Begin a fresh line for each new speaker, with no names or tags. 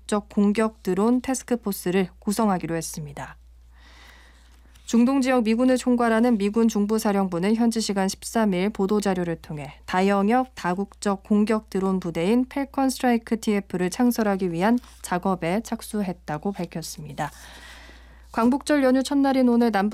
다국적 공격 드론 태스크포스를 구성하기로 했습니다. 중동 지역 미군을 총괄하는 미군 중부사령부는 현지 시간 13일 보도자료를 통해 다영역 다국적 공격 드론 부대인 펠컨 스트라이크 TF를 창설하기 위한 작업에 착수했다고 밝혔습니다. 광복절 연휴 첫날인 오늘 남부